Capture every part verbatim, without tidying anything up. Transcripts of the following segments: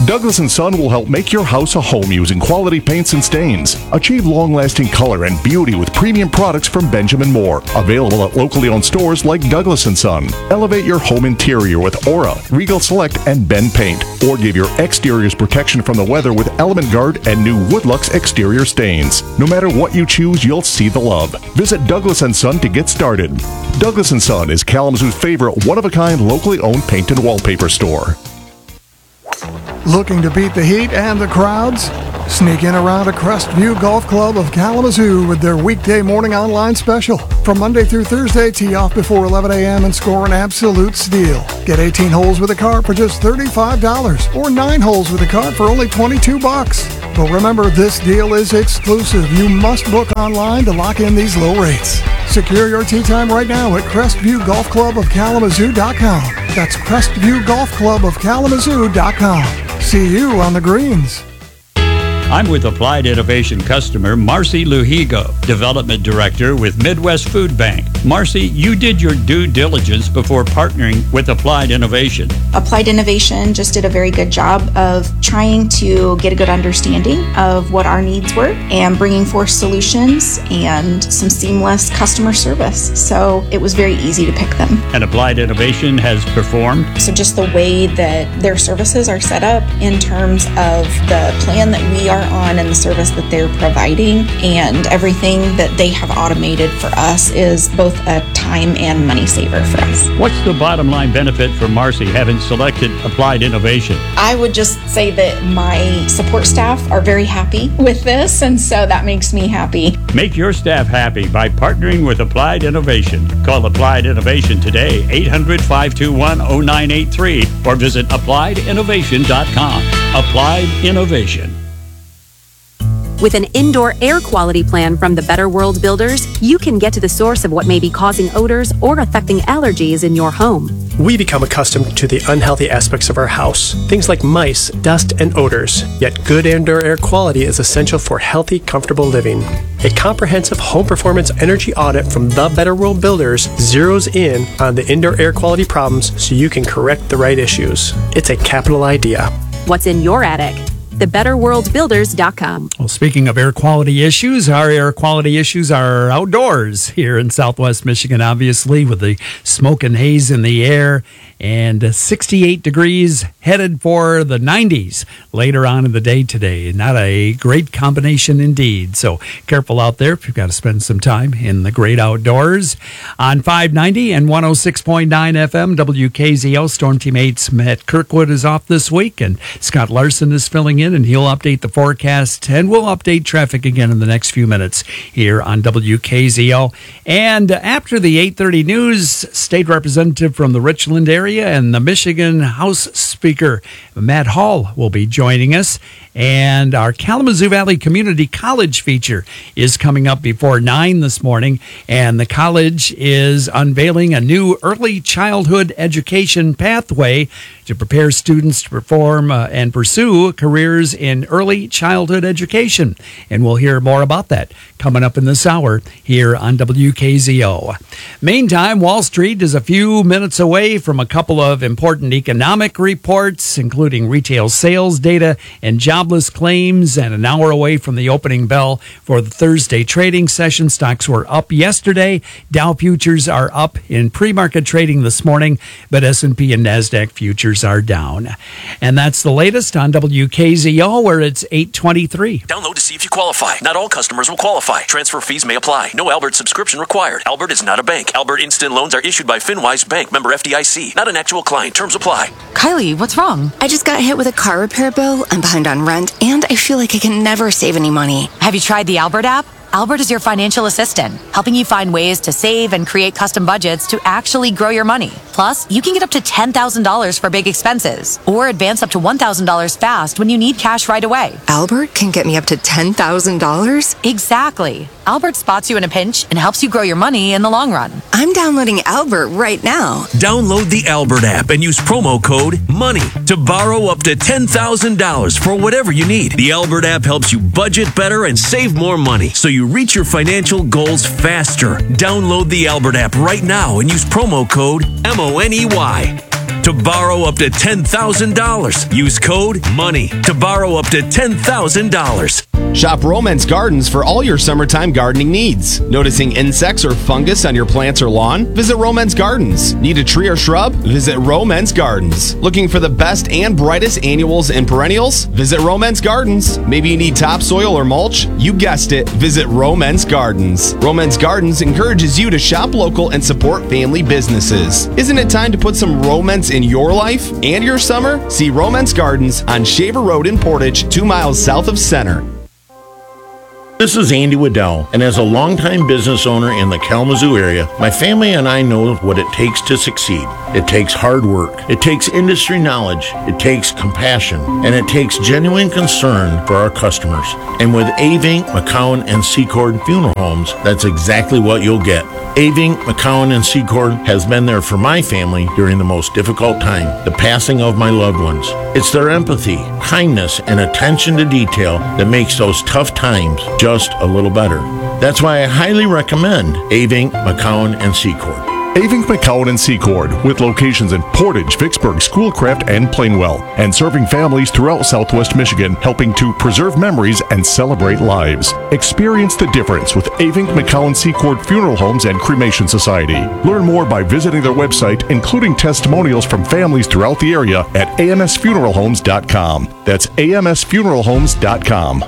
Douglas and Son will help make your house a home using quality paints and stains. Achieve long-lasting color and beauty with premium products from Benjamin Moore. Available at locally owned stores like Douglas and Son. Elevate your home interior with Aura, Regal Select, and Ben Paint. Or give your exteriors protection from the weather with Element Guard and new Woodlux exterior stains. No matter what you choose, you'll see the love. Visit Douglas and Son to get started. Douglas and Son is Kalamazoo's favorite one-of-a-kind locally owned paint and wallpaper store. Looking to beat the heat and the crowds? Sneak in around a Crestview Golf Club of Kalamazoo with their weekday morning online special. From Monday through Thursday, tee off before eleven a.m. and score an absolute steal. Get eighteen holes with a cart for just thirty-five dollars or nine holes with a cart for only twenty-two bucks. But remember, this deal is exclusive. You must book online to lock in these low rates. Secure your tee time right now at Crestview Golf Club of Kalamazoo dot com. That's Crestview Golf Club of Kalamazoo dot com. See you on the greens. I'm with Applied Innovation customer Marcy Luhigo, Development Director with Midwest Food Bank. Marcy, you did your due diligence before partnering with Applied Innovation. Applied Innovation just did a very good job of trying to get a good understanding of what our needs were and bringing forth solutions and some seamless customer service. So it was very easy to pick them. And Applied Innovation has performed? So just the way that their services are set up in terms of the plan that we are on and the service that they're providing and everything that they have automated for us is both a time and money saver for us. What's the bottom line benefit for Marcy having selected Applied Innovation? I would just say that my support staff are very happy with this, and so that makes me happy. Make your staff happy by partnering with Applied Innovation. Call Applied Innovation today, eight hundred, five two one, oh nine eight three, or visit applied innovation dot com. Applied Innovation. With an indoor air quality plan from the Better World Builders, you can get to the source of what may be causing odors or affecting allergies in your home. We become accustomed to the unhealthy aspects of our house, things like mice, dust, and odors. Yet good indoor air quality is essential for healthy, comfortable living. A comprehensive home performance energy audit from the Better World Builders zeroes in on the indoor air quality problems so you can correct the right issues. It's a capital idea. What's in your attic? the better world builders dot com. Well, speaking of air quality issues, our air quality issues are outdoors here in Southwest Michigan, obviously, with the smoke and haze in the air, and sixty-eight degrees, headed for the nineties later on in the day today. Not a great combination indeed. So careful out there if you've got to spend some time in the great outdoors. On five ninety and one oh six point nine F M, W K Z O, Storm Team eight's Matt Kirkwood is off this week, and Scott Larson is filling in, and he'll update the forecast, and we'll update traffic again in the next few minutes here on W K Z O. And after the eight thirty news, State Representative from the Richland area and the Michigan House Speaker, Matt Hall, will be joining us. And our Kalamazoo Valley Community College feature is coming up before nine this morning. And the college is unveiling a new early childhood education pathway to prepare students to perform uh, and pursue careers in early childhood education. And we'll hear more about that coming up in this hour here on W K Z O. Meantime, Wall Street is a few minutes away from a couple of important economic reports, including retail sales data and jobless claims, and an hour away from the opening bell for the Thursday trading session. Stocks were up yesterday. Dow futures are up in pre-market trading this morning, but S and P and NASDAQ futures are down. And that's the latest on W K Z O, where it's eight twenty-three. Download to see if you qualify. Not all customers will qualify. Transfer fees may apply. No Albert subscription required. Albert is not a bank. Albert Instant Loans are issued by FinWise Bank, member F D I C. Not an actual client. Terms apply. Kylie, what's wrong? I just got hit with a car repair bill. I'm behind on rent, and I feel like I can never save any money. Have you tried the Albert app? Albert is your financial assistant, helping you find ways to save and create custom budgets to actually grow your money. Plus, you can get up to ten thousand dollars for big expenses, or advance up to one thousand dollars fast when you need cash right away. Albert can get me up to ten thousand dollars? Exactly. Albert spots you in a pinch and helps you grow your money in the long run. I'm downloading Albert right now. Download the Albert app and use promo code MONEY to borrow up to ten thousand dollars for whatever you need. The Albert app helps you budget better and save more money, so you reach your financial goals faster. Download the Albert app right now and use promo code M O N E Y. to borrow up to ten thousand dollars. Use code MONEY to borrow up to ten thousand dollars. Shop Romance Gardens for all your summertime gardening needs. Noticing insects or fungus on your plants or lawn? Visit Romance Gardens. Need a tree or shrub? Visit Romance Gardens. Looking for the best and brightest annuals and perennials? Visit Romance Gardens. Maybe you need topsoil or mulch? You guessed it. Visit Romance Gardens. Romance Gardens encourages you to shop local and support family businesses. Isn't it time to put some romance in your life and your summer? See Romance Gardens on Shaver Road in Portage, two miles south of Center. This is Andy Waddell, and as a longtime business owner in the Kalamazoo area, my family and I know what it takes to succeed. It takes hard work, it takes industry knowledge, it takes compassion, and it takes genuine concern for our customers. And with Avink, McCowan, and Secord Funeral Homes, that's exactly what you'll get. Avink, McCowan, and Secord has been there for my family during the most difficult time, the passing of my loved ones. It's their empathy, kindness, and attention to detail that makes those tough times just a little better. That's why I highly recommend Avink, McCowan, and Secord. Avink, McCowan, and Secord, with locations in Portage, Vicksburg, Schoolcraft, and Plainwell, and serving families throughout Southwest Michigan, helping to preserve memories and celebrate lives. Experience the difference with Avink, McCowan, Secord Funeral Homes and Cremation Society. Learn more by visiting their website, including testimonials from families throughout the area at a m s funeral homes dot com. That's a m s funeral homes dot com.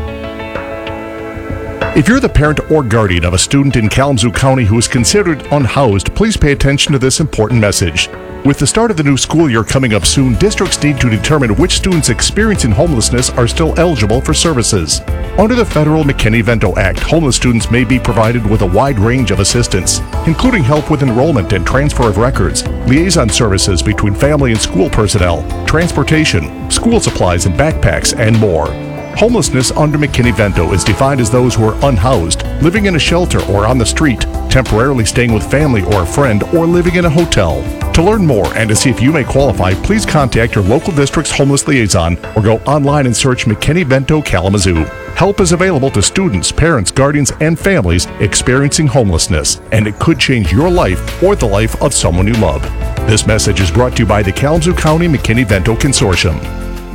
If you're the parent or guardian of a student in Kalamazoo County who is considered unhoused, please pay attention to this important message. With the start of the new school year coming up soon, districts need to determine which students experiencing homelessness are still eligible for services. Under the federal McKinney-Vento Act, homeless students may be provided with a wide range of assistance, including help with enrollment and transfer of records, liaison services between family and school personnel, transportation, school supplies and backpacks, and more. Homelessness under McKinney-Vento is defined as those who are unhoused, living in a shelter or on the street, temporarily staying with family or a friend, or living in a hotel. To learn more and to see if you may qualify, please contact your local district's homeless liaison or go online and search McKinney-Vento Kalamazoo. Help is available to students, parents, guardians, and families experiencing homelessness, and it could change your life or the life of someone you love. This message is brought to you by the Kalamazoo County McKinney-Vento Consortium.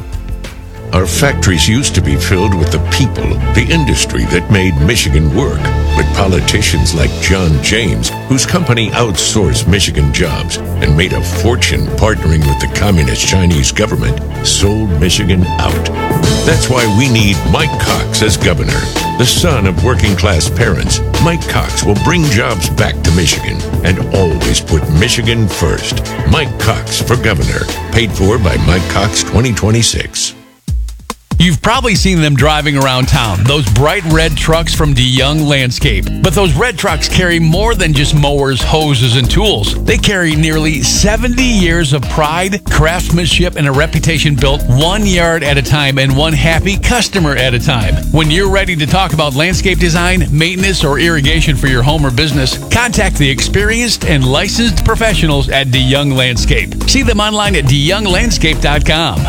Our factories used to be filled with the people, the industry that made Michigan work. But politicians like John James, whose company outsourced Michigan jobs and made a fortune partnering with the communist Chinese government, sold Michigan out. That's why we need Mike Cox as governor. The son of working-class parents, Mike Cox will bring jobs back to Michigan and always put Michigan first. Mike Cox for governor. Paid for by Mike Cox twenty twenty-six. You've probably seen them driving around town, those bright red trucks from DeYoung Landscape. But those red trucks carry more than just mowers, hoses, and tools. They carry nearly seventy years of pride, craftsmanship, and a reputation built one yard at a time and one happy customer at a time. When you're ready to talk about landscape design, maintenance, or irrigation for your home or business, contact the experienced and licensed professionals at DeYoung Landscape. See them online at de young landscape dot com.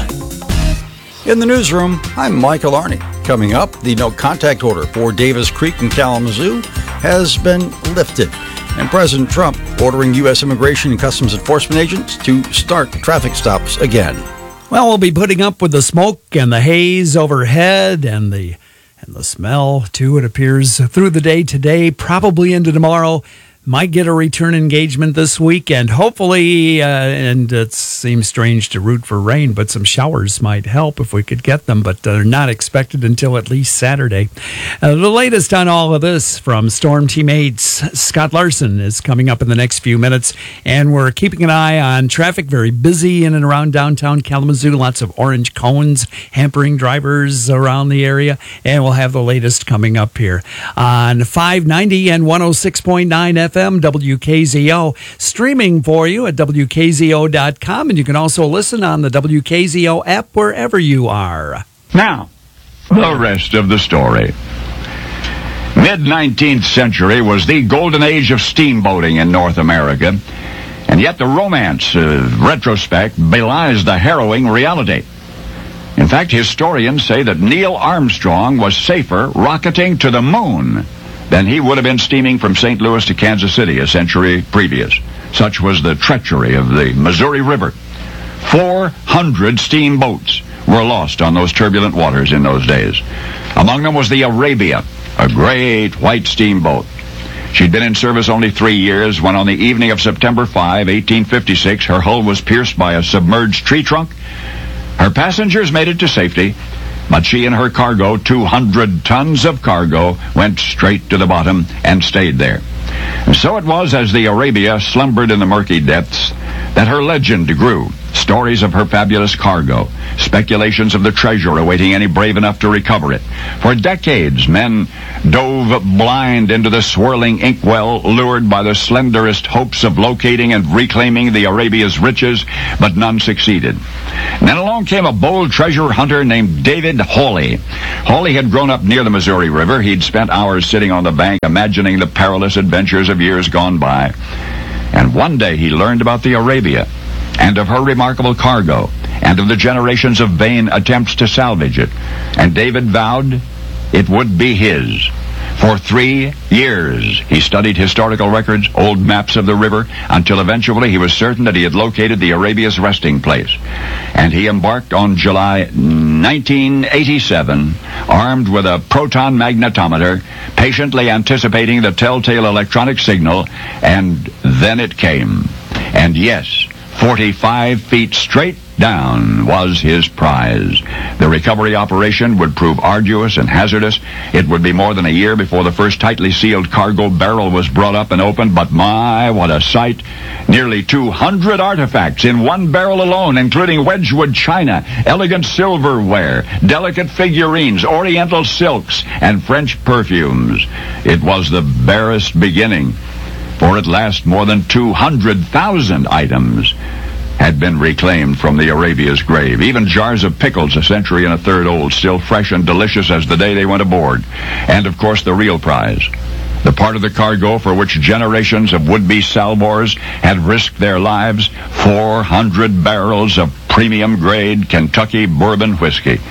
In the newsroom, I'm Michael Arney. Coming up, the no-contact order for Davis Creek and Kalamazoo has been lifted, and President Trump ordering U S Immigration and Customs Enforcement agents to start traffic stops again. Well, we'll be putting up with the smoke and the haze overhead and the and the smell, too, it appears, through the day today, probably into tomorrow. Might get a return engagement this week, and hopefully, uh, and it seems strange to root for rain, but some showers might help if we could get them, but they're not expected until at least Saturday. Uh, the latest on all of this from Storm Teammates Scott Larson is coming up in the next few minutes, and we're keeping an eye on traffic, very busy in and around downtown Kalamazoo, lots of orange cones hampering drivers around the area, and we'll have the latest coming up here on five ninety and one oh six point nine F M. W K Z O, streaming for you at W K Z O dot com, and you can also listen on the W K Z O app wherever you are. Now, the rest of the story. Mid-nineteenth century was the golden age of steamboating in North America, and yet the romance of retrospect belies the harrowing reality. In fact, historians say that Neil Armstrong was safer rocketing to the moon than he would have been steaming from Saint Louis to Kansas City a century previous. Such was the treachery of the Missouri River. four hundred steamboats were lost on those turbulent waters in those days. Among them was the Arabia, a great white steamboat. She'd been in service only three years when on the evening of September fifth, eighteen fifty-six, her hull was pierced by a submerged tree trunk. Her passengers made it to safety, but she and her cargo, two hundred tons of cargo, went straight to the bottom and stayed there. And so it was, as the Arabia slumbered in the murky depths, that her legend grew. Stories of her fabulous cargo, speculations of the treasure awaiting any brave enough to recover it. For decades, men dove blind into the swirling inkwell, lured by the slenderest hopes of locating and reclaiming the Arabia's riches, but none succeeded. And then along came a bold treasure hunter named David Hawley. Hawley had grown up near the Missouri River. He'd spent hours sitting on the bank, imagining the perilous adventures of years gone by. And one day he learned about the Arabia, and of her remarkable cargo, and of the generations of vain attempts to salvage it. And David vowed it would be his. For three years, he studied historical records, old maps of the river, until eventually he was certain that he had located the Arabia's resting place. And he embarked on July nineteen eighty-seven, armed with a proton magnetometer, patiently anticipating the telltale electronic signal, and then it came. And yes, forty-five feet straight down was his prize. The recovery operation would prove arduous and hazardous. It would be more than a year before the first tightly sealed cargo barrel was brought up and opened, but my, what a sight. Nearly two hundred artifacts in one barrel alone, including Wedgwood china, elegant silverware, delicate figurines, oriental silks, and French perfumes. It was the barest beginning, for at last more than two hundred thousand items had been reclaimed from the Arabia's grave. Even jars of pickles a century and a third old, still fresh and delicious as the day they went aboard. And, of course, the real prize, the part of the cargo for which generations of would-be salvors had risked their lives, four hundred barrels of premium-grade Kentucky bourbon whiskey.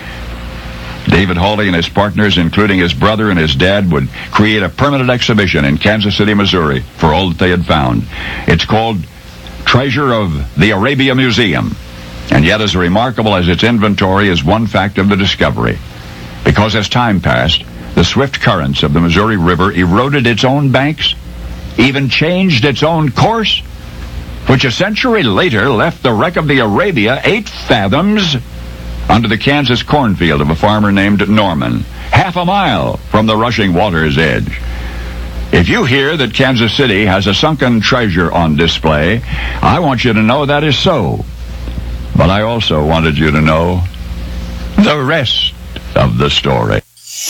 David Hawley and his partners, including his brother and his dad, would create a permanent exhibition in Kansas City, Missouri, for all that they had found. It's called Treasure of the Arabia Museum, and yet as remarkable as its inventory is one fact of the discovery. Because as time passed, the swift currents of the Missouri River eroded its own banks, even changed its own course, which a century later left the wreck of the Arabia eight fathoms under the Kansas cornfield of a farmer named Norman, half a mile from the rushing water's edge. If you hear that Kansas City has a sunken treasure on display, I want you to know that is so. But I also wanted you to know the rest of the story.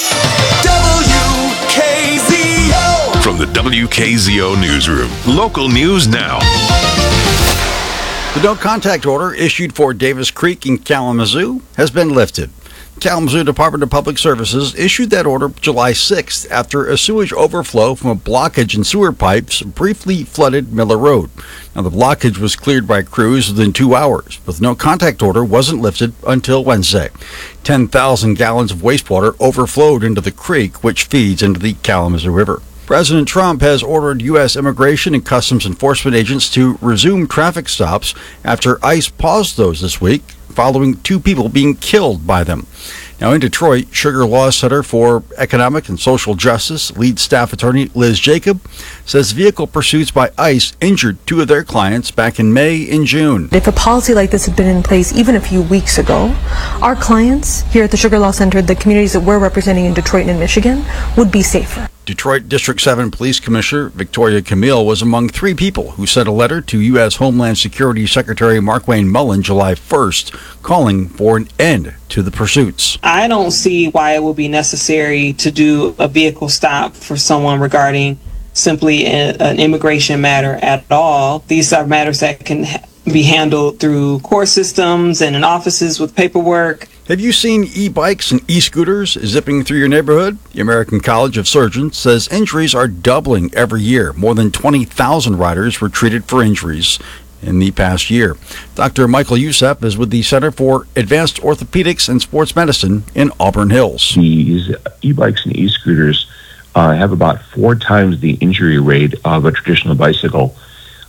W K Z O! From the W K Z O Newsroom, local news now. The no-contact order issued for Davis Creek in Kalamazoo has been lifted. Kalamazoo Department of Public Services issued that order July sixth after a sewage overflow from a blockage in sewer pipes briefly flooded Miller Road. Now, the blockage was cleared by crews within two hours, but the no-contact order wasn't lifted until Wednesday. ten thousand gallons of wastewater overflowed into the creek, which feeds into the Kalamazoo River. President Trump has ordered U S Immigration and Customs Enforcement agents to resume traffic stops after ICE paused those this week, following two people being killed by them. Now, in Detroit, Sugar Law Center for Economic and Social Justice lead staff attorney Liz Jacob says vehicle pursuits by ICE injured two of their clients back in May and June. If a policy like this had been in place even a few weeks ago, our clients here at the Sugar Law Center, the communities that we're representing in Detroit and in Michigan, would be safer. Detroit District seven Police Commissioner Victoria Camille was among three people who sent a letter to U S Homeland Security Secretary Markwayne Mullin July first, calling for an end to the pursuits. I don't see why it would be necessary to do a vehicle stop for someone regarding simply a, an immigration matter at all. These are matters that can ha- be handled through court systems and in offices with paperwork. Have you seen e-bikes and e-scooters zipping through your neighborhood? The American College of Surgeons says injuries are doubling every year. More than twenty thousand riders were treated for injuries in the past year. Doctor Michael Youssef is with the Center for Advanced Orthopedics and Sports Medicine in Auburn Hills. These e-bikes and e-scooters uh, have about four times the injury rate of a traditional bicycle.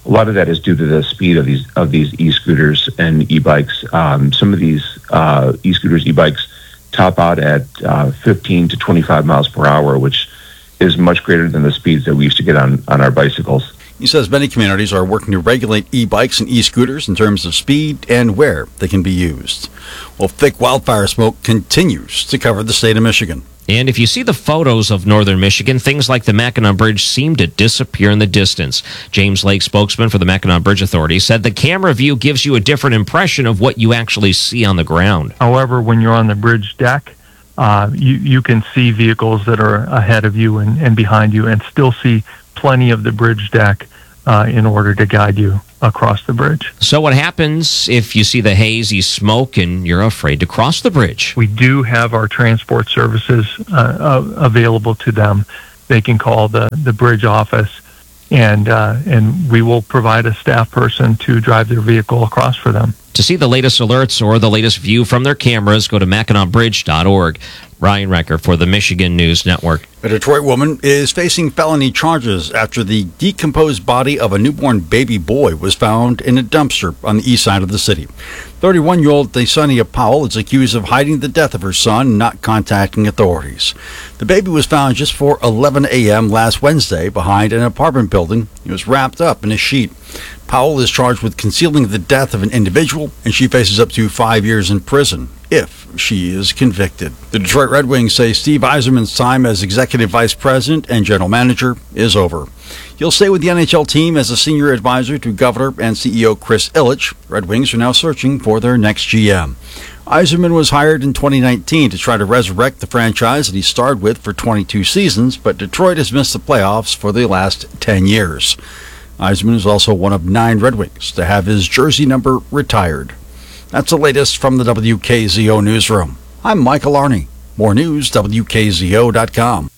a lot of that is due to the speed of these of these e-scooters and e-bikes. Um, some of these uh, e-scooters, e-bikes top out at uh, fifteen to twenty-five miles per hour, which is much greater than the speeds that we used to get on, on our bicycles. He says many communities are working to regulate e-bikes and e-scooters in terms of speed and where they can be used. Well, thick wildfire smoke continues to cover the state of Michigan. And if you see the photos of northern Michigan, things like the Mackinac Bridge seem to disappear in the distance. James Lake, spokesman for the Mackinac Bridge Authority, said the camera view gives you a different impression of what you actually see on the ground. However, when you're on the bridge deck, uh, you, you can see vehicles that are ahead of you and, and behind you and still see plenty of the bridge deck uh, in order to guide you across the bridge. So what happens if you see the hazy smoke and you're afraid to cross the bridge? We do have our transport services uh, uh, available to them. They can call the, the bridge office, and uh, and we will provide a staff person to drive their vehicle across for them. To see the latest alerts or the latest view from their cameras, go to mackinac bridge dot org. Ryan Recker for the Michigan News Network. A Detroit woman is facing felony charges after the decomposed body of a newborn baby boy was found in a dumpster on the east side of the city. thirty-one-year-old Thesania Powell is accused of hiding the death of her son and not contacting authorities. The baby was found just before eleven a.m. last Wednesday behind an apartment building. He was wrapped up in a sheet. Powell is charged with concealing the death of an individual, and she faces up to five years in prison if she is convicted. The Detroit Red Wings say Steve Yzerman's time as executive vice president and general manager is over. He'll stay with the N H L team as a senior advisor to Governor and C E O Chris Ilitch. Red Wings are now searching for their next G M. Yzerman was hired in twenty nineteen to try to resurrect the franchise that he starred with for twenty-two seasons, but Detroit has missed the playoffs for the last ten years. Yzerman is also one of nine Red Wings to have his jersey number retired. That's the latest from the W K Z O newsroom. I'm Michael Arney. More news, W K Z O dot com.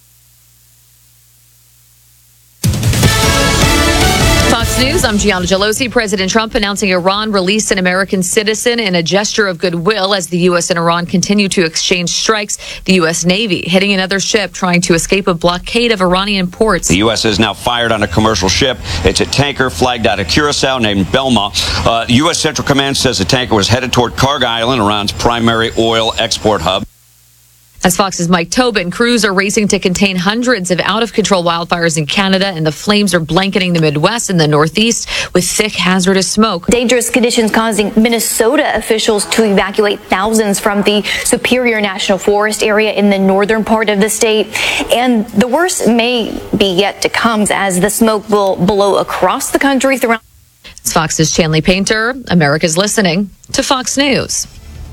Fox News, I'm Gianna Gelosi. President Trump announcing Iran released an American citizen in a gesture of goodwill as the U S and Iran continue to exchange strikes. The U S Navy hitting another ship trying to escape a blockade of Iranian ports. The U S has now fired on a commercial ship. It's a tanker flagged out of Curacao named Belma. Uh, U S Central Command says the tanker was headed toward Kharg Island, Iran's primary oil export hub. As Fox's Mike Tobin, crews are racing to contain hundreds of out-of-control wildfires in Canada, and the flames are blanketing the Midwest and the Northeast with thick, hazardous smoke. Dangerous conditions causing Minnesota officials to evacuate thousands from the Superior National Forest area in the northern part of the state. And the worst may be yet to come as the smoke will blow across the country throughout. It's Fox's Chanley Painter. America's listening to Fox News.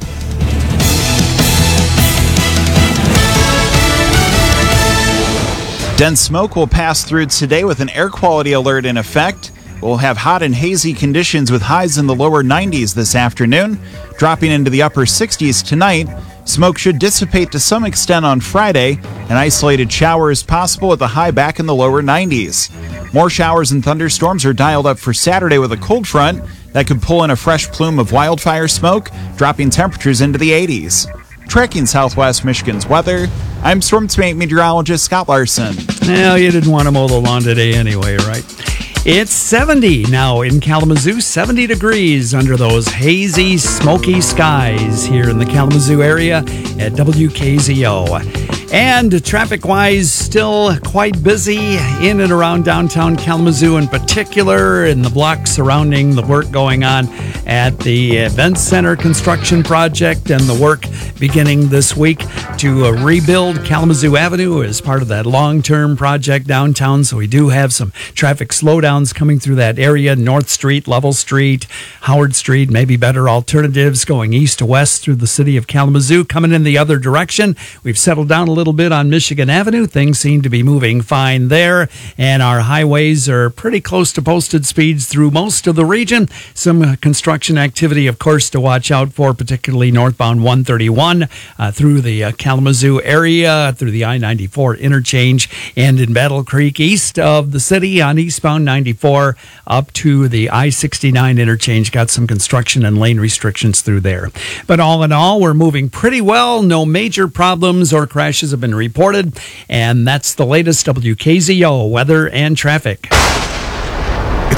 Dense smoke will pass through today with an air quality alert in effect. We'll have hot and hazy conditions with highs in the lower nineties this afternoon, dropping into the upper sixties tonight. Smoke should dissipate to some extent on Friday, and isolated showers possible with a high back in the lower nineties. More showers and thunderstorms are dialed up for Saturday with a cold front that could pull in a fresh plume of wildfire smoke, dropping temperatures into the eighties. Tracking Southwest Michigan's weather, I'm Storm Team Meteorologist Scott Larson. Well, you didn't want to mow the lawn today anyway, right? It's seventy now in Kalamazoo, seventy degrees under those hazy, smoky skies here in the Kalamazoo area at W K Z O. And traffic-wise, still quite busy in and around downtown Kalamazoo in particular, in the blocks surrounding the work going on at the Event Center construction project and the work beginning this week to uh, rebuild Kalamazoo Avenue as part of that long-term project downtown. So we do have some traffic slowdowns coming through that area. North Street, Level Street, Howard Street, maybe better alternatives going east to west through the city of Kalamazoo. Coming in the other direction, we've settled down a little bit on Michigan Avenue. Things seem to be moving fine there, and our highways are pretty close to posted speeds through most of the region. Some uh, construction activity, of course, to watch out for, particularly northbound one thirty-one uh, through the uh, Kalamazoo area, through the I ninety-four interchange, and in Battle Creek east of the city on eastbound ninety-four up to the I sixty-nine interchange. Got some construction and lane restrictions through there. But all in all, we're moving pretty well. No major problems or crashes have been reported, and that's the latest W K Z O weather and traffic.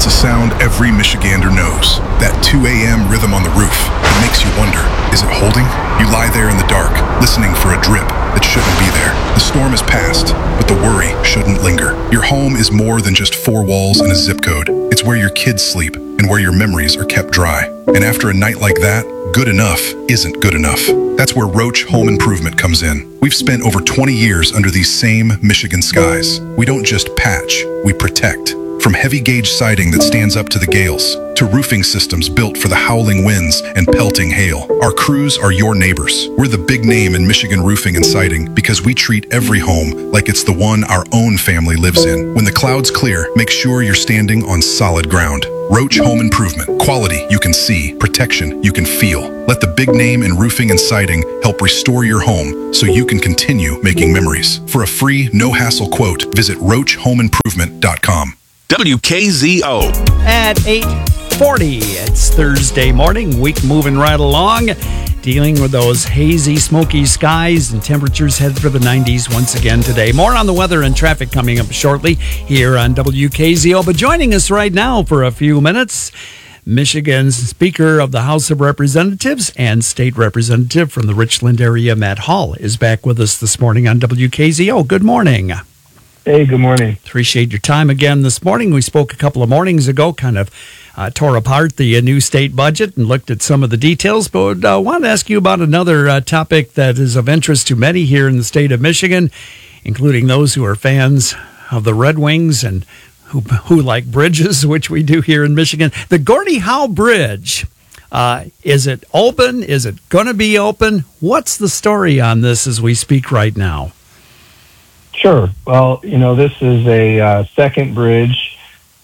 It's a sound every Michigander knows. That two a.m. rhythm on the roof. It makes you wonder, is it holding? You lie there in the dark, listening for a drip that shouldn't be there. The storm is past, but the worry shouldn't linger. Your home is more than just four walls and a zip code. It's where your kids sleep and where your memories are kept dry. And after a night like that, good enough isn't good enough. That's where Roach Home Improvement comes in. We've spent over twenty years under these same Michigan skies. We don't just patch, we protect. From heavy gauge siding that stands up to the gales, to roofing systems built for the howling winds and pelting hail. Our crews are your neighbors. We're the big name in Michigan roofing and siding because we treat every home like it's the one our own family lives in. When the clouds clear, make sure you're standing on solid ground. Roach Home Improvement. Quality you can see, protection you can feel. Let the big name in roofing and siding help restore your home so you can continue making memories. For a free, no-hassle quote, visit roach home improvement dot com. W K Z O. At eight forty, it's Thursday morning, week moving right along, dealing with those hazy, smoky skies and temperatures head for the nineties once again today. More on the weather and traffic coming up shortly here on W K Z O. But joining us right now for a few minutes, Michigan's Speaker of the House of Representatives and State Representative from the Richland area, Matt Hall, is back with us this morning on W K Z O. Good morning. Hey, good morning. Appreciate your time again this morning. We spoke a couple of mornings ago, kind of uh, tore apart the uh, new state budget and looked at some of the details, but I uh, wanted to ask you about another uh, topic that is of interest to many here in the state of Michigan, including those who are fans of the Red Wings and who, who like bridges, which we do here in Michigan. The Gordie Howe Bridge, uh, is it open? Is it going to be open? What's the story on this as we speak right now? Sure. Well, you know, this is a uh, second bridge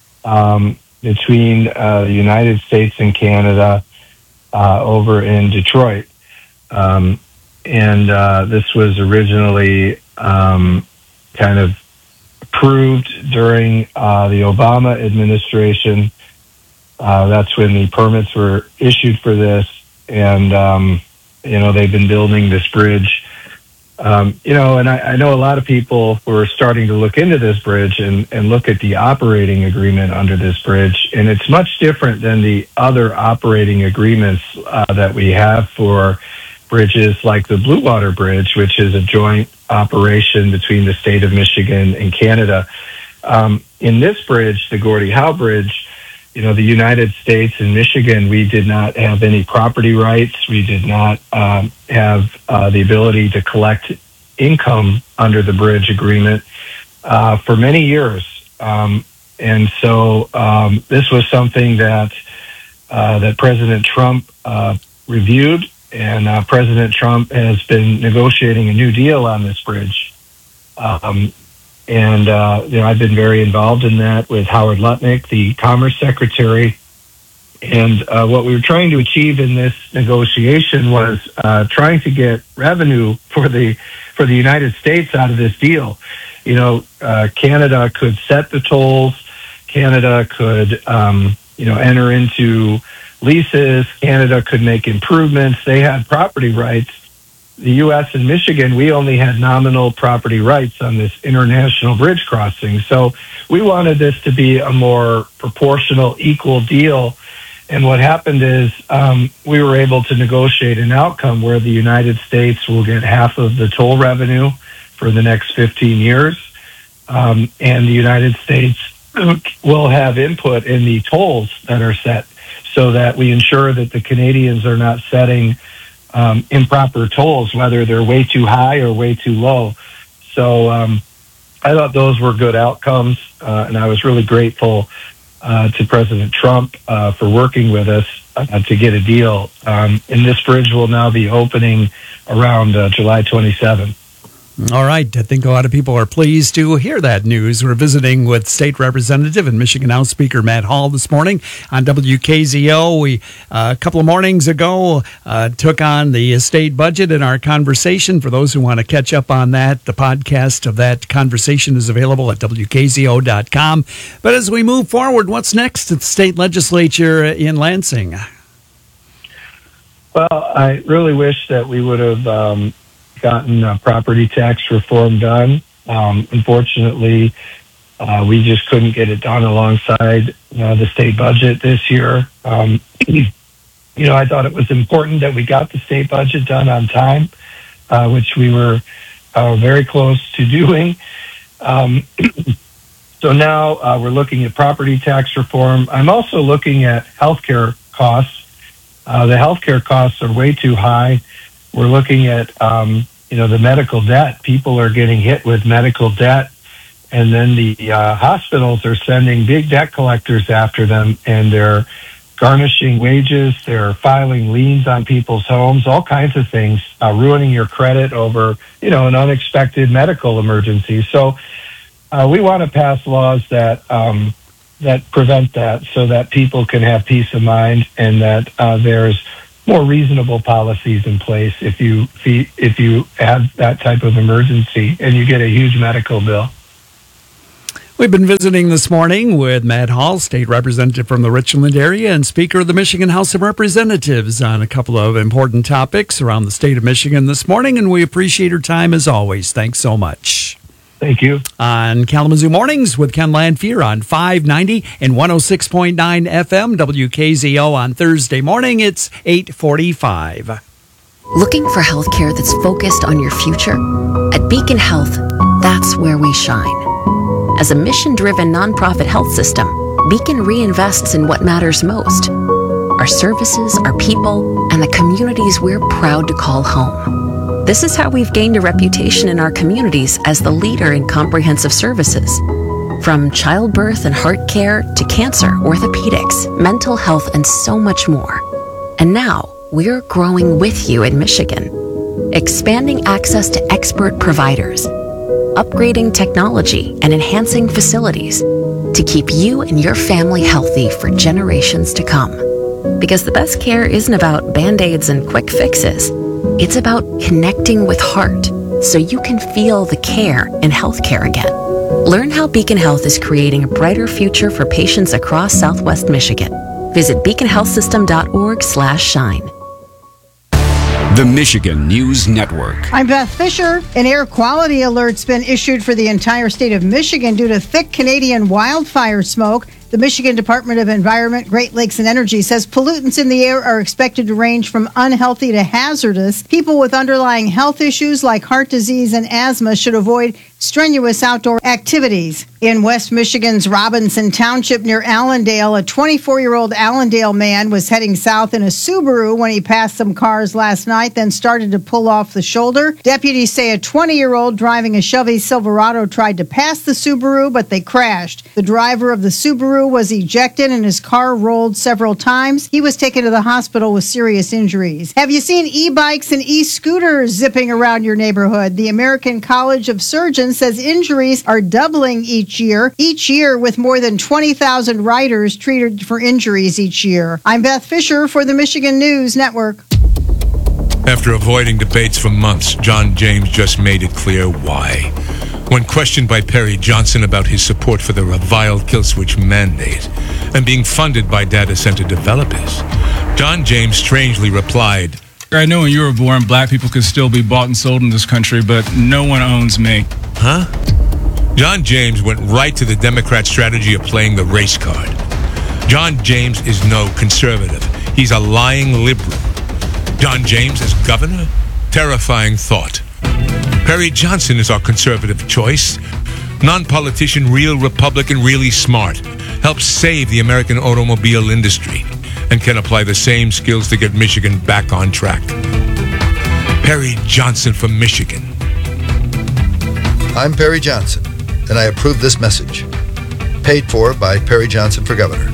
um, between uh, the United States and Canada uh, over in Detroit. Um, and uh, this was originally um, kind of approved during uh, the Obama administration. Uh, that's when the permits were issued for this. And, um, you know, they've been building this bridge. Um, you know, and I, I know a lot of people were starting to look into this bridge and, and look at the operating agreement under this bridge. And it's much different than the other operating agreements uh, that we have for bridges like the Blue Water Bridge, which is a joint operation between the state of Michigan and Canada. Um, in this bridge, the Gordie Howe Bridge, you know, the United States and Michigan, we did not have any property rights. We did not um, have uh, the ability to collect income under the bridge agreement uh, for many years. Um, and so um, this was something that uh, that President Trump uh, reviewed, and uh, President Trump has been negotiating a new deal on this bridge. Um, And, uh, you know, I've been very involved in that with Howard Lutnick, the Commerce Secretary. And uh, what we were trying to achieve in this negotiation was uh, trying to get revenue for the for the United States out of this deal. You know, uh, Canada could set the tolls. Canada could, um, you know, enter into leases. Canada could make improvements. They had property rights. The U S and Michigan, we only had nominal property rights on this international bridge crossing. So we wanted this to be a more proportional, equal deal. And what happened is um, we were able to negotiate an outcome where the United States will get half of the toll revenue for the next fifteen years. Um, and the United States will have input in the tolls that are set so that we ensure that the Canadians are not setting Um, improper tolls, whether they're way too high or way too low. So um, I thought those were good outcomes, uh, and I was really grateful uh, to President Trump uh, for working with us uh, to get a deal. Um, and this bridge will now be opening around uh, July twenty-seventh. All right. I think a lot of people are pleased to hear that news. We're visiting with State Representative and Michigan House Speaker Matt Hall this morning on W K Z O. We, uh, a couple of mornings ago, uh, took on the state budget in our conversation. For those who want to catch up on that, the podcast of that conversation is available at W K Z O dot com. But as we move forward, what's next at the state legislature in Lansing? Well, I really wish that we would have um, gotten uh, property tax reform done. Um, unfortunately, Uh, we just couldn't get it done alongside uh, the state budget this year. Um, you know, I thought it was important that we got the state budget done on time, uh, which we were uh, very close to doing. Um, so now uh, we're looking at property tax reform. I'm also looking at healthcare costs. Uh, the healthcare costs are way too high. We're looking at, um, you know, the medical debt. People are getting hit with medical debt. And then the uh, hospitals are sending big debt collectors after them, and they're garnishing wages. They're filing liens on people's homes, all kinds of things, uh, ruining your credit over, you know, an unexpected medical emergency. So uh, we want to pass laws that um, that prevent that, so that people can have peace of mind, and that uh, there's more reasonable policies in place if you if you have that type of emergency and you get a huge medical bill. We've been visiting this morning with Matt Hall, state representative from the Richland area and Speaker of the Michigan House of Representatives, on a couple of important topics around the state of Michigan this morning, and we appreciate your time as always. Thanks so much. Thank you. On Kalamazoo Mornings with Ken Lanfear on five ninety and one oh six point nine F M W K Z O on Thursday morning, it's eight forty-five. Looking for health care that's focused on your future? At Beacon Health, that's where we shine. As a mission-driven nonprofit health system, Beacon reinvests in what matters most: our services, our people, and the communities we're proud to call home. This is how we've gained a reputation in our communities as the leader in comprehensive services. From childbirth and heart care to cancer, orthopedics, mental health, and so much more. And now, we're growing with you in Michigan, expanding access to expert providers, upgrading technology, and enhancing facilities to keep you and your family healthy for generations to come. Because the best care isn't about Band-Aids and quick fixes. It's about connecting with heart so you can feel the care in healthcare again. Learn how Beacon Health is creating a brighter future for patients across Southwest Michigan. Visit beacon health system dot org slash shine. The Michigan News Network. I'm Beth Fisher. An air quality alert's been issued for the entire state of Michigan due to thick Canadian wildfire smoke. The Michigan Department of Environment, Great Lakes and Energy says pollutants in the air are expected to range from unhealthy to hazardous. People with underlying health issues like heart disease and asthma should avoid strenuous outdoor activities. In West Michigan's Robinson Township near Allendale, a twenty-four-year-old Allendale man was heading south in a Subaru when he passed some cars last night, then started to pull off the shoulder. Deputies say a twenty-year-old driving a Chevy Silverado tried to pass the Subaru, but they crashed. The driver of the Subaru was ejected and his car rolled several times. He was taken to the hospital with serious injuries. Have you seen e-bikes and e-scooters zipping around your neighborhood? The American College of Surgeons says injuries are doubling each year, each year with more than twenty thousand riders treated for injuries each year. I'm Beth Fisher for the Michigan News Network. After avoiding debates for months, John James just made it clear why. When questioned by Perry Johnson about his support for the reviled kill switch mandate and being funded by data center developers, John James strangely replied, I know when you were born, black people could still be bought and sold in this country, but no one owns me. Huh? John James went right to the Democrat strategy of playing the race card. John James is no conservative. He's a lying liberal. John James as governor? Terrifying thought. Perry Johnson is our conservative choice. Non-politician, real Republican, really smart. Helps save the American automobile industry and can apply the same skills to get Michigan back on track. Perry Johnson from Michigan. I'm Perry Johnson, and I approve this message. Paid for by Perry Johnson for Governor.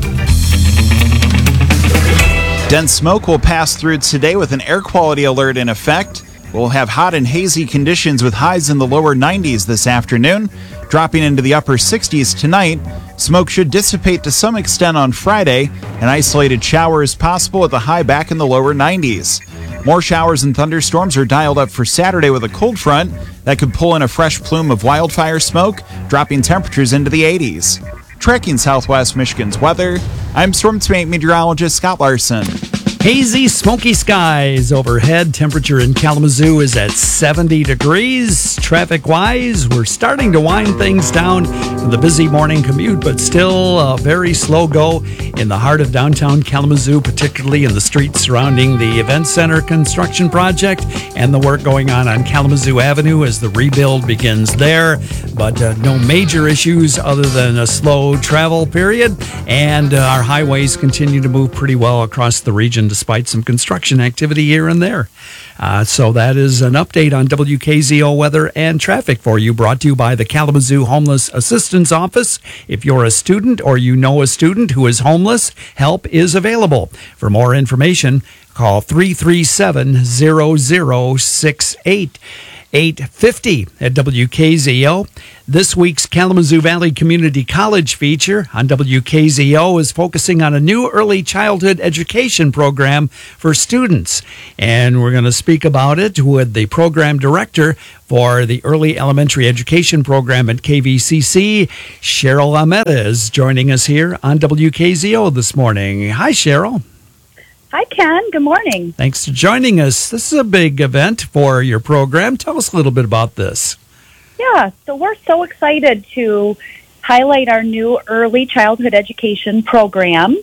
Dense smoke will pass through today with an air quality alert in effect. We'll have hot and hazy conditions with highs in the lower nineties this afternoon, dropping into the upper sixties tonight. Smoke should dissipate to some extent on Friday, and isolated showers possible with a high back in the lower nineties. More showers and thunderstorms are dialed up for Saturday with a cold front that could pull in a fresh plume of wildfire smoke, dropping temperatures into the eighties. Tracking Southwest Michigan's weather, I'm Storm Team eight meteorologist Scott Larson. Hazy, smoky skies overhead. Temperature in Kalamazoo is at seventy degrees. Traffic-wise, we're starting to wind things down for the busy morning commute, but still a very slow go in the heart of downtown Kalamazoo, particularly in the streets surrounding the Event Center construction project and the work going on on Kalamazoo Avenue as the rebuild begins there. But uh, no major issues other than a slow travel period, and uh, our highways continue to move pretty well across the region despite some construction activity here and there. Uh, so that is an update on W K Z O weather and traffic for you, brought to you by the Kalamazoo Homeless Assistance Office. If you're a student or you know a student who is homeless, help is available. For more information, call three three seven, zero zero six eight. eight fifty at W K Z O. This week's Kalamazoo Valley Community College feature on W K Z O is focusing on a new early childhood education program for students. And we're going to speak about it with the program director for the early elementary education program at K V C C, Cheryl Almeda, is joining us here on W K Z O this morning. Hi, Cheryl. Hi, Ken. Good morning. Thanks for joining us. This is a big event for your program. Tell us a little bit about this. Yeah, so we're so excited to highlight our new early childhood education program.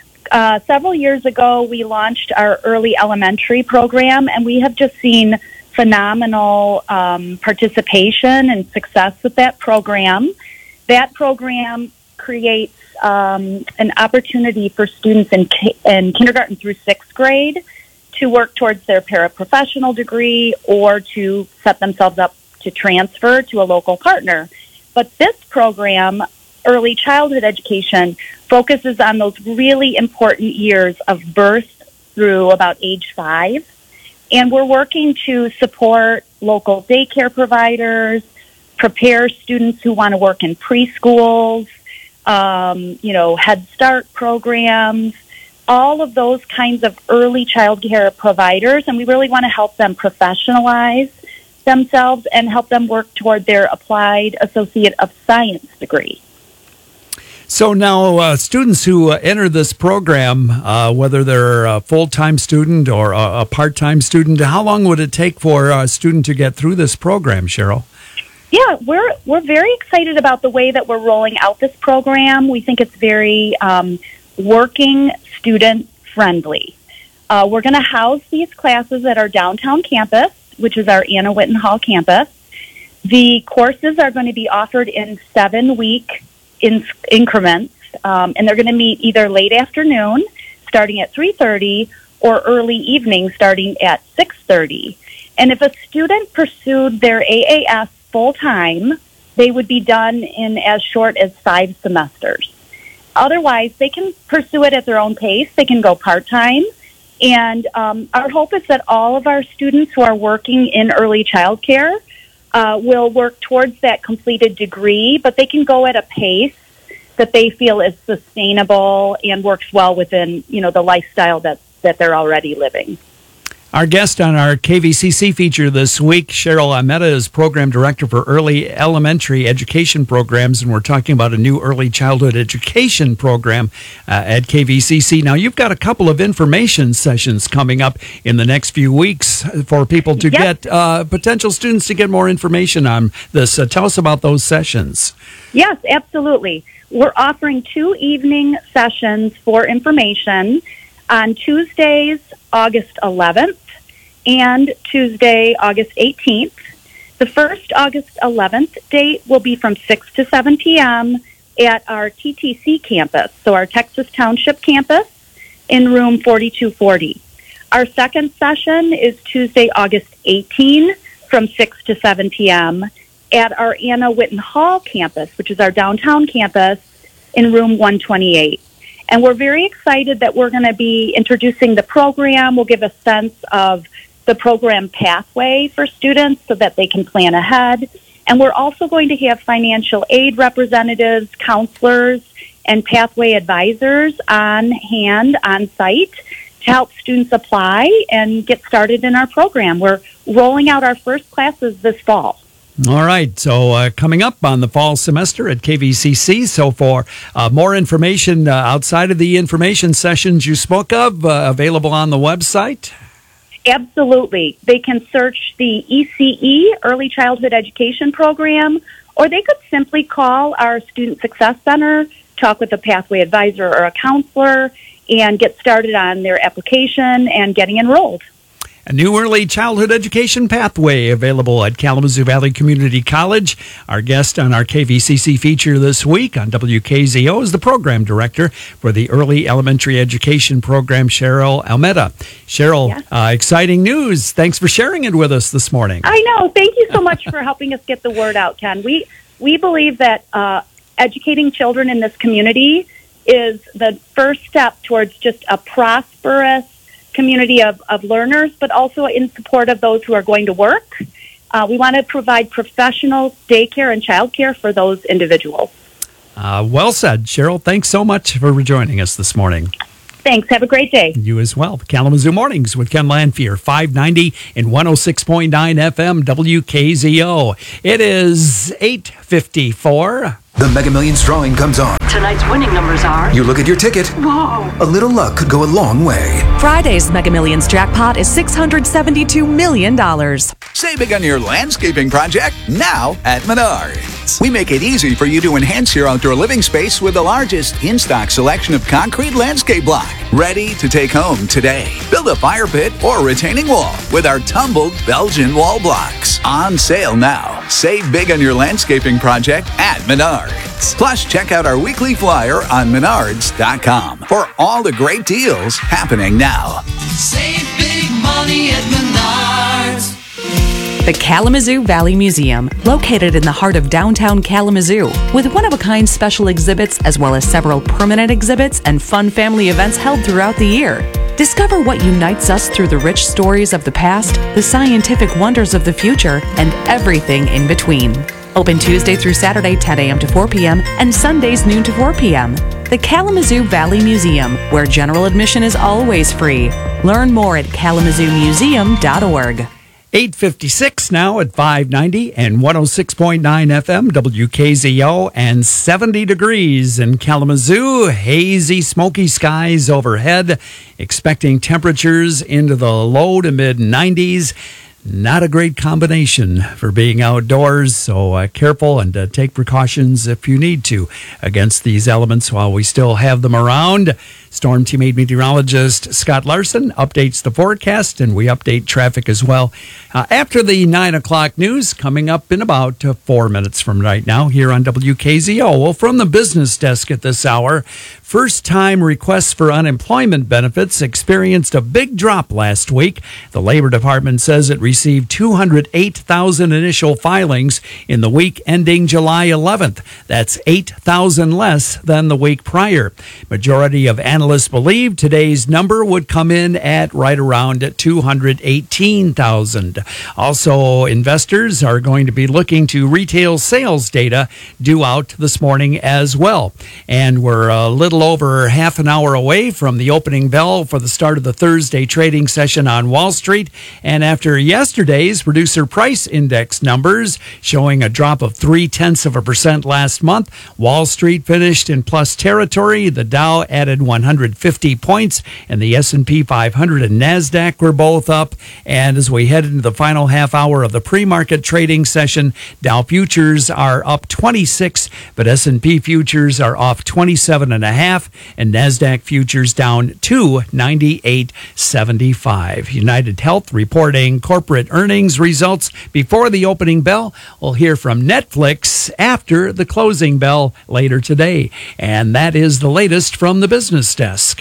Uh, several years ago, we launched our early elementary program, and we have just seen phenomenal um, participation and success with that program. That program creates um, an opportunity for students in, ki- in kindergarten through sixth grade to work towards their paraprofessional degree or to set themselves up to transfer to a local partner. But this program, early childhood education, focuses on those really important years of birth through about age five. And we're working to support local daycare providers, prepare students who want to work in preschools, um, you know, Head Start programs, all of those kinds of early child care providers. And we really want to help them professionalize themselves and help them work toward their Applied Associate of Science degree. So now uh, students who uh, enter this program, uh, whether they're a full-time student or a, a part-time student, how long would it take for a student to get through this program, Cheryl? Yeah, we're we're very excited about the way that we're rolling out this program. We think it's very um, working student friendly. Uh, we're going to house these classes at our downtown campus, which is our Anna Whitten Hall campus. The courses are going to be offered in seven-week in increments, um, and they're going to meet either late afternoon, starting at three thirty, or early evening, starting at six thirty. And if a student pursued their A A S full-time, they would be done in as short as five semesters. Otherwise, they can pursue it at their own pace. They can go part-time. And um, our hope is that all of our students who are working in early child care uh, will work towards that completed degree, but they can go at a pace that they feel is sustainable and works well within, you know, the lifestyle that, that they're already living. Our guest on our K V C C feature this week, Cheryl Almeda, is Program Director for Early Elementary Education Programs, and we're talking about a new early childhood education program uh, at K V C C. Now, you've got a couple of information sessions coming up in the next few weeks for people to Yep. get, uh, potential students to get more information on this. Uh, tell us about those sessions. Yes, absolutely. We're offering two evening sessions for information on Tuesdays, August eleventh, and Tuesday, August eighteenth. The first August eleventh date will be from six to seven p.m. at our T T C campus, so our Texas Township campus, in room forty-two forty. Our second session is Tuesday, August eighteenth, from six to seven p.m. at our Anna Whitten Hall campus, which is our downtown campus, in room one twenty-eight. And we're very excited that we're going to be introducing the program. We'll give a sense of the program pathway for students so that they can plan ahead. And we're also going to have financial aid representatives, counselors, and pathway advisors on hand, on site, to help students apply and get started in our program. We're rolling out our first classes this fall. All right. So uh, coming up on the fall semester at K V C C. So for uh, more information uh, outside of the information sessions you spoke of, uh, available on the website? Absolutely. They can search the E C E, Early Childhood Education Program, or they could simply call our Student Success Center, talk with a pathway advisor or a counselor, and get started on their application and getting enrolled. A new early childhood education pathway available at Kalamazoo Valley Community College. Our guest on our K V C C feature this week on W K Z O is the program director for the Early Elementary Education Program, Cheryl Almeida. Cheryl, yes. uh, exciting news. Thanks for sharing it with us this morning. I know. Thank you so much for helping us get the word out, Ken. We, we believe that uh, educating children in this community is the first step towards just a prosperous community of, of learners, but also in support of those who are going to work. Uh, we want to provide professional daycare and childcare for those individuals. Uh, well said, Cheryl. Thanks so much for joining us this morning. Thanks. Have a great day. You as well. Kalamazoo Mornings with Ken Lanfear, five ninety and one oh six point nine F M W K Z O. It is eight fifty-four. The Mega Millions drawing comes on. Tonight's winning numbers are... You look at your ticket. Whoa. A little luck could go a long way. Friday's Mega Millions jackpot is six hundred seventy-two million dollars. Save big on your landscaping project now at Menards. We make it easy for you to enhance your outdoor living space with the largest in-stock selection of concrete landscape block. Ready to take home today. Build a fire pit or retaining wall with our tumbled Belgian wall blocks. On sale now. Save big on your landscaping project at Menards. Plus, check out our weekly flyer on menards dot com for all the great deals happening now. Save big money at Menards. The Kalamazoo Valley Museum, located in the heart of downtown Kalamazoo, with one-of-a-kind special exhibits as well as several permanent exhibits and fun family events held throughout the year. Discover what unites us through the rich stories of the past, the scientific wonders of the future, and everything in between. Open Tuesday through Saturday, ten a.m. to four p.m., and Sundays, noon to four p.m. The Kalamazoo Valley Museum, where general admission is always free. Learn more at kalamazoo museum dot org. eight fifty-six now at five ninety and one oh six point nine F M W K Z O, and seventy degrees in Kalamazoo. Hazy, smoky skies overhead. Expecting temperatures into the low to mid nineties. Not a great combination for being outdoors, so uh, careful and uh, take precautions if you need to against these elements while we still have them around. Storm Team eight meteorologist Scott Larson updates the forecast, and we update traffic as well. Uh, after the nine o'clock news, coming up in about uh, four minutes from right now here on W K Z O. Well, from the business desk at this hour, first-time requests for unemployment benefits experienced a big drop last week. The Labor Department says it received two hundred eight thousand initial filings in the week ending July eleventh. That's eight thousand less than the week prior. Majority of analysts believe today's number would come in at right around two hundred eighteen thousand. Also, investors are going to be looking to retail sales data due out this morning as well. And we're a little over half an hour away from the opening bell for the start of the Thursday trading session on Wall Street. And after yesterday's producer price index numbers showing a drop of three tenths of a percent last month, Wall Street finished in plus territory. The Dow added one hundred fifty points, and the S and P five hundred and NASDAQ were both up. And as we head into the final half hour of the pre-market trading session, Dow futures are up twenty-six, but S and P futures are off twenty-seven and a half, and NASDAQ futures down to ninety-eight seventy-five. United Health reporting corporate earnings results before the opening bell. We'll hear from Netflix after the closing bell later today. And that is the latest from the business desk.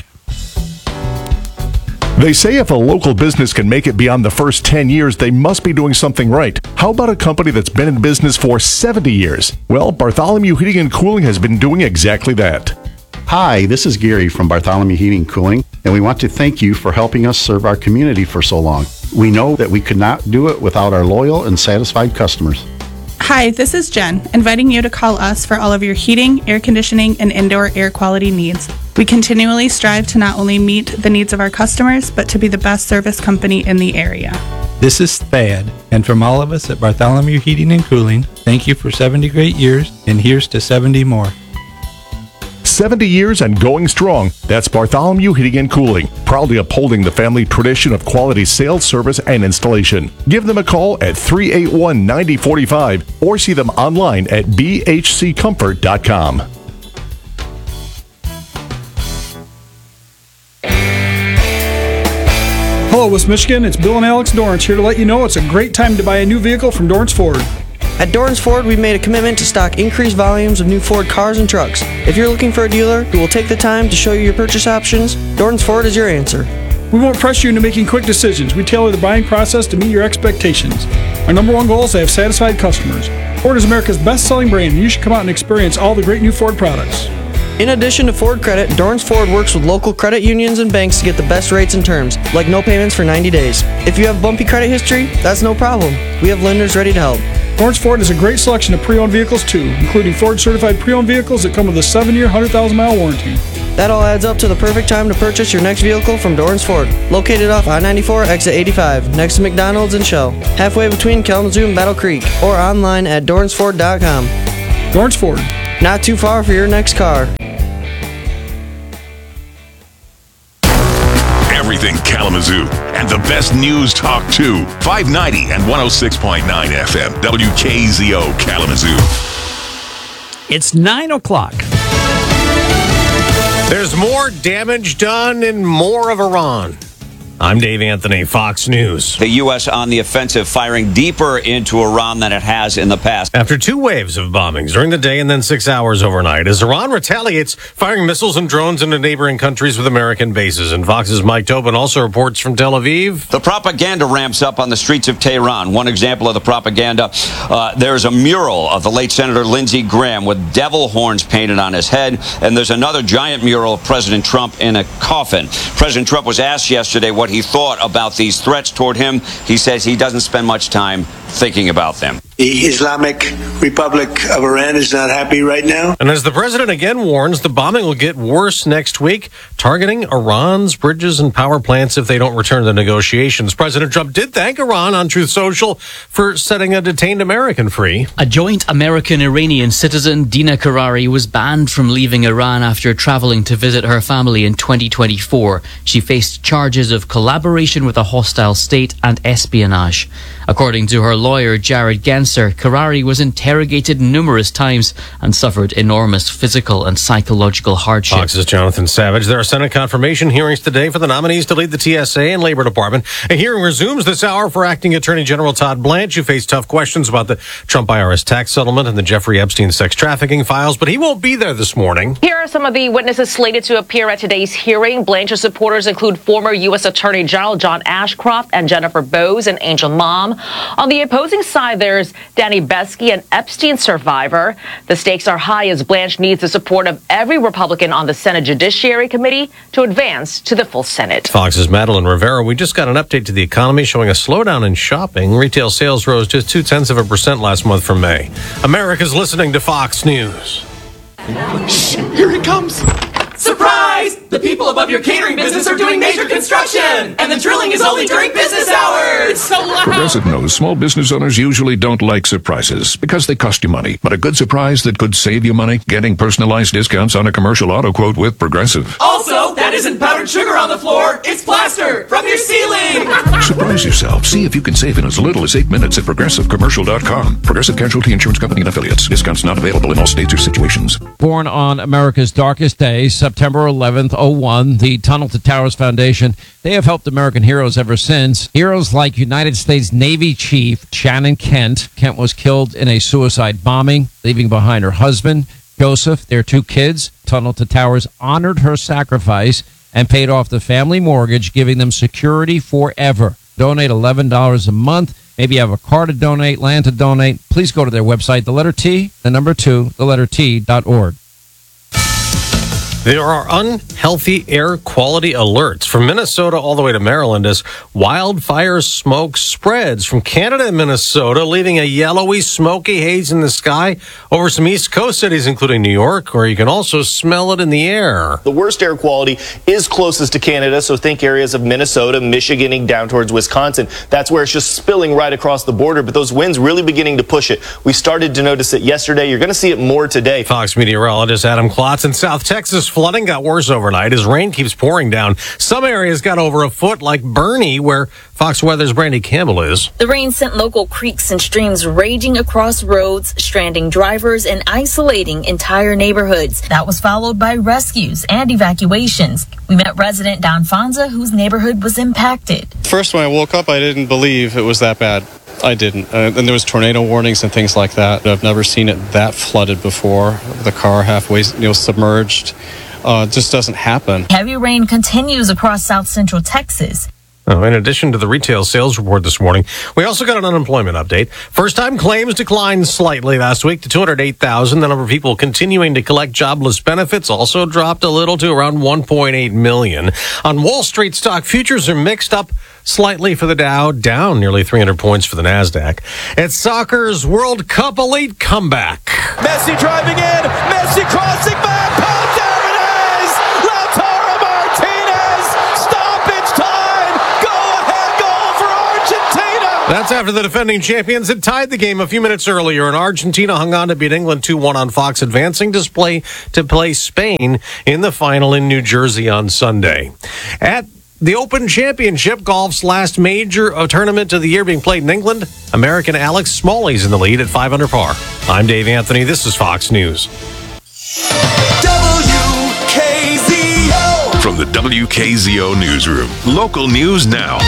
They say if a local business can make it beyond the first ten years, they must be doing something right. How about a company that's been in business for seventy years? Well, Bartholomew Heating and Cooling has been doing exactly that. Hi, this is Gary from Bartholomew Heating and Cooling, and we want to thank you for helping us serve our community for so long. We know that we could not do it without our loyal and satisfied customers. Hi, this is Jen, inviting you to call us for all of your heating, air conditioning, and indoor air quality needs. We continually strive to not only meet the needs of our customers, but to be the best service company in the area. This is Thad, and from all of us at Bartholomew Heating and Cooling, thank you for seventy great years, and here's to seventy more. seventy years and going strong. That's Bartholomew Heating and Cooling, proudly upholding the family tradition of quality sales, service, and installation. Give them a call at three eight one, nine oh four five or see them online at b h c comfort dot com. Hello, West Michigan. It's Bill and Alex Dorrance here to let you know it's a great time to buy a new vehicle from Dorrance Ford. At Dorrance Ford, we've made a commitment to stock increased volumes of new Ford cars and trucks. If you're looking for a dealer who will take the time to show you your purchase options, Dorrance Ford is your answer. We won't pressure you into making quick decisions. We tailor the buying process to meet your expectations. Our number one goal is to have satisfied customers. Ford is America's best-selling brand, and you should come out and experience all the great new Ford products. In addition to Ford Credit, Dorrance Ford works with local credit unions and banks to get the best rates and terms, like no payments for ninety days. If you have bumpy credit history, that's no problem. We have lenders ready to help. Dorrance Ford has a great selection of pre-owned vehicles, too, including Ford-certified pre-owned vehicles that come with a seven-year, one hundred thousand mile warranty. That all adds up to the perfect time to purchase your next vehicle from Dorrance Ford, located off I ninety-four, exit eighty-five, next to McDonald's and Shell, halfway between Kalamazoo and Battle Creek, or online at dorrance ford dot com. Dorrance Ford. Not too far for your next car. Everything Kalamazoo and the best news talk too. five ninety and one oh six point nine F M. W K Z O Kalamazoo. It's nine o'clock. There's more damage done and more of Iran. I'm Dave Anthony, Fox News. The U S on the offensive, firing deeper into Iran than it has in the past. After two waves of bombings during the day and then six hours overnight, as Iran retaliates, firing missiles and drones into neighboring countries with American bases. And Fox's Mike Tobin also reports from Tel Aviv. The propaganda ramps up on the streets of Tehran. One example of the propaganda, uh, there's a mural of the late Senator Lindsey Graham with devil horns painted on his head. And there's another giant mural of President Trump in a coffin. President Trump was asked yesterday what he thought about these threats toward him. He says he doesn't spend much time thinking about them. The Islamic Republic of Iran is not happy right now. And as the president again warns, the bombing will get worse next week, targeting Iran's bridges and power plants if they don't return to the negotiations. President Trump did thank Iran on Truth Social for setting a detained American free. A joint American-Iranian citizen, Dina Karari, was banned from leaving Iran after traveling to visit her family in twenty twenty-four. She faced charges of collaboration with a hostile state and espionage. According to her lawyer, Jared Genser, Karari was interrogated numerous times and suffered enormous physical and psychological hardship. Fox's Jonathan Savage. There are Senate confirmation hearings today for the nominees to lead the T S A and Labor Department. A hearing resumes this hour for Acting Attorney General Todd Blanche, who faced tough questions about the Trump I R S tax settlement and the Jeffrey Epstein sex trafficking files, but he won't be there this morning. Here are some of the witnesses slated to appear at today's hearing. Blanche's supporters include former U S Attorney General John Ashcroft and Jennifer Bowes and Angel Mom. On the opposing side, there's Danny Besky, an Epstein survivor. The stakes are high as Blanche needs the support of every Republican on the Senate Judiciary Committee to advance to the full Senate. Fox's Madeline Rivera. We just got an update to the economy showing a slowdown in shopping. Retail sales rose just two-tenths of a percent last month from May. America's listening to Fox News. Shh, here it comes. Surprise! The people above your catering business are doing major construction, and the drilling is only during business hours. So loud. Progressive knows small business owners usually don't like surprises because they cost you money. But a good surprise that could save you money? Getting personalized discounts on a commercial auto quote with Progressive. Also, that isn't powdered sugar on the floor. It's plaster from your ceiling. Surprise yourself. See if you can save in as little as eight minutes at progressive commercial dot com. Progressive Casualty Insurance Company and Affiliates. Discounts not available in all states or situations. Born on America's darkest day, September eleventh, oh one, the Tunnel to Towers Foundation, they have helped American heroes ever since. Heroes like United States Navy Chief Shannon Kent. Kent was killed in a suicide bombing, leaving behind her husband, Joseph, their two kids. Tunnel to Towers honored her sacrifice and paid off the family mortgage, giving them security forever. Donate eleven dollars a month. Maybe you have a car to donate, land to donate. Please go to their website, the letter T, the number two, the letter T dot org. There are unhealthy air quality alerts from Minnesota all the way to Maryland as wildfire smoke spreads from Canada and Minnesota, leaving a yellowy, smoky haze in the sky over some East Coast cities, including New York, where you can also smell it in the air. The worst air quality is closest to Canada, so think areas of Minnesota, Michigan, down towards Wisconsin. That's where it's just spilling right across the border, but those winds really beginning to push it. We started to notice it yesterday. You're going to see it more today. Fox meteorologist Adam Klotz in South Texas. Flooding got worse overnight as rain keeps pouring down. Some areas got over a foot, like Bernie, where Fox Weather's Brandy Campbell is. The rain sent local creeks and streams raging across roads, stranding drivers and isolating entire neighborhoods. That was followed by rescues and evacuations. We met resident Don Fonza, whose neighborhood was impacted. First, when I woke up, I didn't believe it was that bad. I didn't. Uh, and there was tornado warnings and things like that. I've never seen it that flooded before. The car halfway, you know, submerged. Uh, it just doesn't happen. Heavy rain continues across south central Texas. Oh, in addition to the retail sales report this morning, we also got an unemployment update. First-time claims declined slightly last week to two hundred eight thousand. The number of people continuing to collect jobless benefits also dropped a little to around one point eight million. On Wall Street, stock futures are mixed up slightly for the Dow, down nearly three hundred points for the NASDAQ. It's soccer's World Cup elite comeback. Messi driving in, Messi crossing back, oh, there it is! Lautaro Martinez, stoppage time, go-ahead goal for Argentina! That's after the defending champions had tied the game a few minutes earlier, and Argentina hung on to beat England two one on Fox, advancing to play, to play Spain in the final in New Jersey on Sunday. At the Open Championship, golf's last major uh, tournament of the year being played in England, American Alex Smalley's in the lead at five under par. I'm Dave Anthony. This is Fox News. W K Z O. From the W K Z O Newsroom, local news now.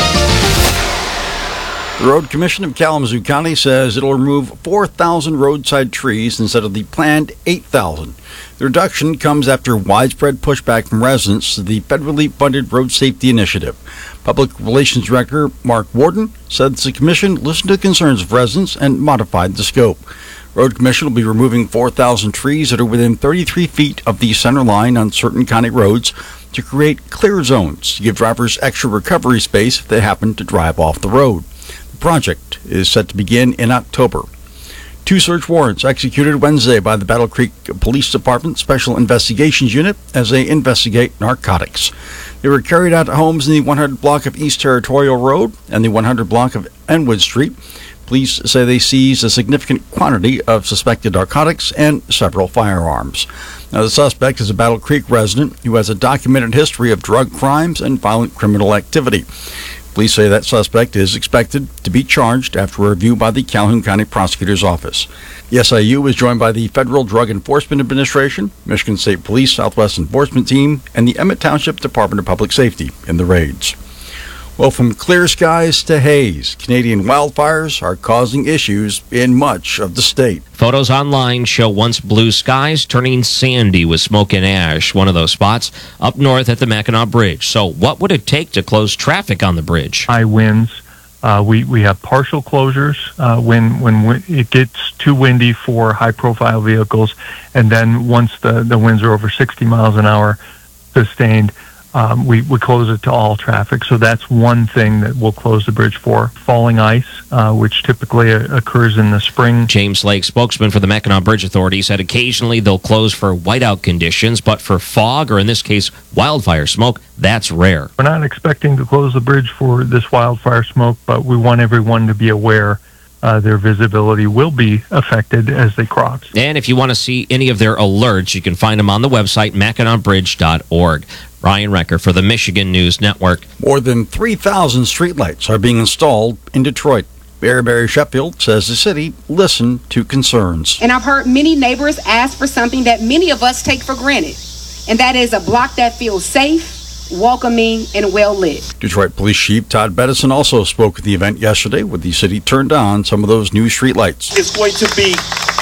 The Road Commission of Kalamazoo County says it'll remove four thousand roadside trees instead of the planned eight thousand. The reduction comes after widespread pushback from residents to the federally funded Road Safety Initiative. Public Relations Director Mark Warden said the commission listened to the concerns of residents and modified the scope. Road Commission will be removing four thousand trees that are within thirty-three feet of the center line on certain county roads to create clear zones to give drivers extra recovery space if they happen to drive off the road. The project is set to begin in October. Two search warrants executed Wednesday by the Battle Creek Police Department Special Investigations Unit as they investigate narcotics. They were carried out at homes in the one hundred block of East Territorial Road and the one hundred block of Enwood Street. Police say they seized a significant quantity of suspected narcotics and several firearms. Now, the suspect is a Battle Creek resident who has a documented history of drug crimes and violent criminal activity. Police say that suspect is expected to be charged after a review by the Calhoun County Prosecutor's Office. The S I U is joined by the Federal Drug Enforcement Administration, Michigan State Police Southwest Enforcement Team, and the Emmett Township Department of Public Safety in the raids. Well, from clear skies to haze, Canadian wildfires are causing issues in much of the state. Photos online show once blue skies turning sandy with smoke and ash, one of those spots up north at the Mackinac Bridge. So what would it take to close traffic on the bridge? High winds. Uh, we, we have partial closures uh, when when it gets too windy for high-profile vehicles, and then once the, the winds are over sixty miles an hour sustained, Um, we, we close it to all traffic. So that's one thing that we'll close the bridge for. Falling ice, uh, which typically uh, occurs in the spring. James Lake, spokesman for the Mackinac Bridge Authority, said occasionally they'll close for whiteout conditions, but for fog, or in this case, wildfire smoke, that's rare. We're not expecting to close the bridge for this wildfire smoke, but we want everyone to be aware Uh, their visibility will be affected as they cross. And if you want to see any of their alerts, you can find them on the website, mackinac bridge dot org. Ryan Recker for the Michigan News Network. More than three thousand streetlights are being installed in Detroit. Mayor Barry Sheffield says the city listened to concerns. And I've heard many neighbors ask for something that many of us take for granted, and that is a block that feels safe, welcoming, and well lit. Detroit Police Chief Todd Bettison also spoke at the event yesterday, with the city turned on some of those new streetlights. It's going to be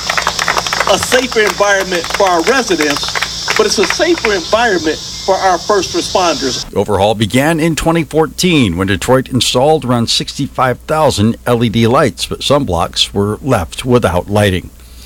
a safer environment for our residents, but it's a safer environment for our first responders. The overhaul began in twenty fourteen when Detroit installed around sixty-five thousand L E D lights, but some blocks were left without lighting.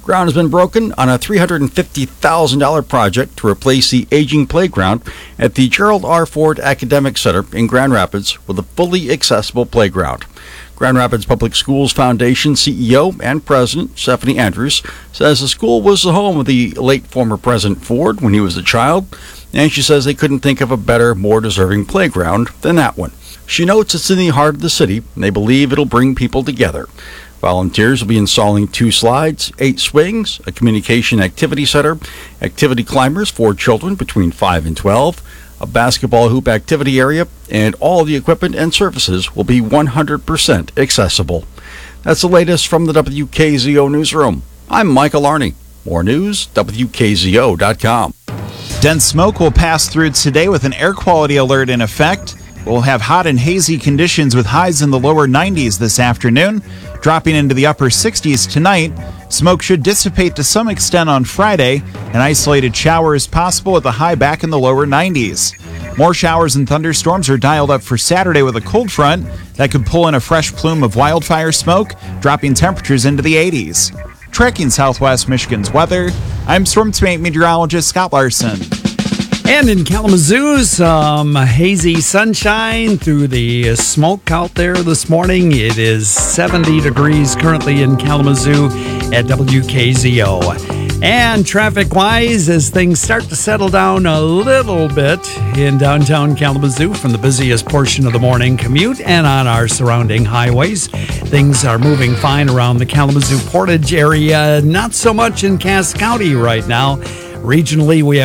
Ground has been broken on a three hundred fifty thousand dollars project to replace the aging playground at the Gerald R. Ford Academic Center in Grand Rapids with a fully accessible playground. Grand Rapids Public Schools Foundation C E O and President Stephanie Andrews says the school was the home of the late former President Ford when he was a child, and she says they couldn't think of a better, more deserving playground than that one. She notes it's in the heart of the city, and they believe it'll bring people together. Volunteers will be installing two slides, eight swings, a communication activity center, activity climbers for children between five and twelve, a basketball hoop activity area, and all the equipment and services will be one hundred percent accessible. That's the latest from the W K Z O newsroom. I'm Michael Arney. More news, W K Z O dot com. Dense smoke will pass through today with an air quality alert in effect. We'll have hot and hazy conditions with highs in the lower nineties this afternoon, dropping into the upper sixties tonight. Smoke should dissipate to some extent on Friday, and isolated showers possible with a high back in the lower nineties. More showers and thunderstorms are dialed up for Saturday with a cold front that could pull in a fresh plume of wildfire smoke, dropping temperatures into the eighties. Tracking Southwest Michigan's weather, I'm Storm Team meteorologist Scott Larson. And in Kalamazoo, some hazy sunshine through the smoke out there this morning. It is seventy degrees currently in Kalamazoo at W K Z O. And traffic-wise, as things start to settle down a little bit in downtown Kalamazoo from the busiest portion of the morning commute and on our surrounding highways, things are moving fine around the Kalamazoo Portage area. Not so much in Cass County right now. Regionally, we have